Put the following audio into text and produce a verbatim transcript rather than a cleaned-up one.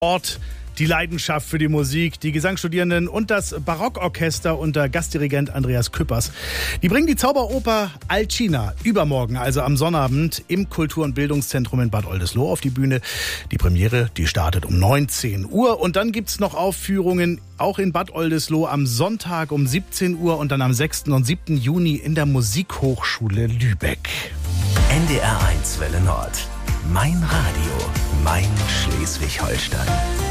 Ort die Leidenschaft für die Musik, die Gesangsstudierenden und das Barockorchester unter Gastdirigent Andreas Küppers. Die bringen die Zauberoper Alcina übermorgen, also am Sonnabend, im Kultur- und Bildungszentrum in Bad Oldesloe auf die Bühne. Die Premiere, die startet um neunzehn Uhr und dann gibt's noch Aufführungen auch in Bad Oldesloe am Sonntag um siebzehn Uhr und dann am sechsten und siebten Juni in der Musikhochschule Lübeck. N D R eins Welle Nord. Mein Radio, mein Schleswig-Holstein.